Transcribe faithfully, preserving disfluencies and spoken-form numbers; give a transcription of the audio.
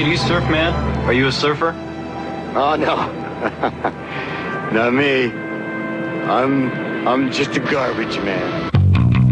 you surf, man? Are you a surfer? Oh, no. Not me. I'm, I'm just a garbage man.